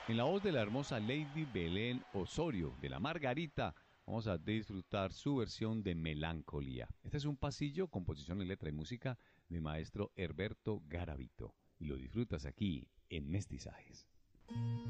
En la voz de la hermosa Lady Belén Osorio, de la Margarita, vamos a disfrutar su versión de Melancolía. Este es un pasillo, composición en letra y música del maestro Herberto Garavito. Y lo disfrutas aquí en Mestizajes.